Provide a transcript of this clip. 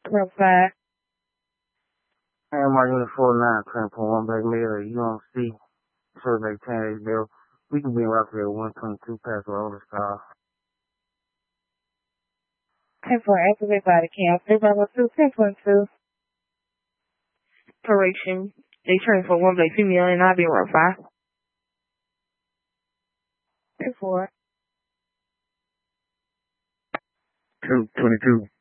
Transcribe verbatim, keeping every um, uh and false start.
Row five. I am my unit four nine, ten point one black male, U M C, survey ten eight bill. We can be in Rockville one twenty-two past the older style. ten four, activate body cam. three by one two, ten point two. Operation. They train for one black female and I'll be row five. ten four. two twenty-two.